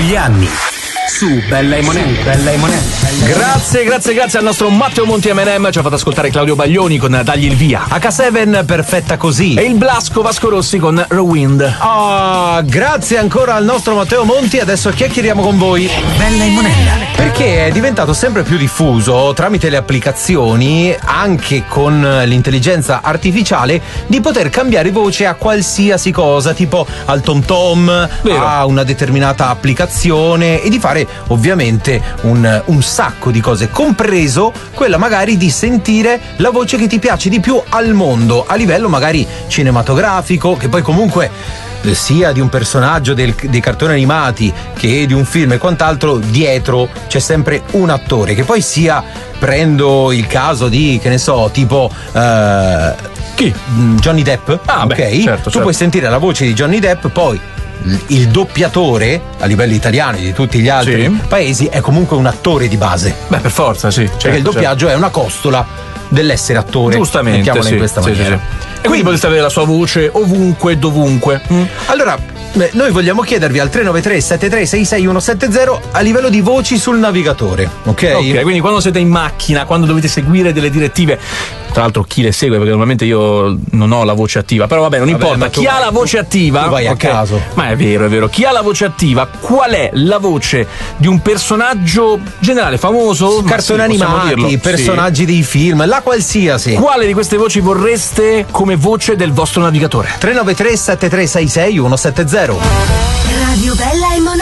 degli anni. Su Bella e Monella. Grazie al nostro Matteo Monti M&M. Ci ha fatto ascoltare Claudio Baglioni con Dagli il via. H7 Perfetta così. E il Blasco Vasco Rossi con Rewind. Grazie ancora al nostro Matteo Monti. Adesso chiacchieriamo con voi. Bella e Monella. Perché è diventato sempre più diffuso tramite le applicazioni, anche con l'intelligenza artificiale, di poter cambiare voce a qualsiasi cosa, tipo al TomTom, a una determinata applicazione, e di fare ovviamente un sacco di cose, compreso quella magari di sentire la voce che ti piace di più al mondo, a livello magari cinematografico, che poi comunque sia di un personaggio dei cartoni animati che di un film e quant'altro, dietro c'è sempre un attore, che poi sia, prendo il caso di, che ne so, tipo chi? Johnny Depp, ok? Tu puoi sentire la voce di Johnny Depp, poi il doppiatore a livello italiano e di tutti gli altri paesi è comunque un attore di base. Beh, per forza, sì. Perché il doppiaggio è una costola dell'essere attore. Giustamente, mettiamola in questa maniera. E quindi potete avere la sua voce ovunque, dovunque. Allora, noi vogliamo chiedervi al 393 7366 170 a livello di voci sul navigatore, ok? Quindi quando siete in macchina, quando dovete seguire delle direttive, tra l'altro chi le segue, perché normalmente io non ho la voce attiva, però vabbè, non importa, chi ha la voce attiva, tu vai a caso. Ma è vero, chi ha la voce attiva, qual è la voce di un personaggio generale, famoso, cartoni animati, personaggi dei film, la qualsiasi. Quale di queste voci vorreste come voce del vostro navigatore? 393 7366 170. Radio Bella e Monella.